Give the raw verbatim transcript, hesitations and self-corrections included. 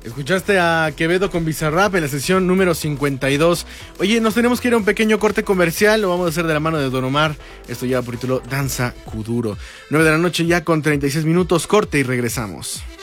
Escuchaste a Quevedo con Bizarrap en la sesión número cincuenta y dos. Oye, nos tenemos que ir a un pequeño corte comercial. Lo vamos a hacer de la mano de Don Omar. Esto lleva por título Danza Kuduro. nueve de la noche ya con treinta y seis minutos. Corte y regresamos.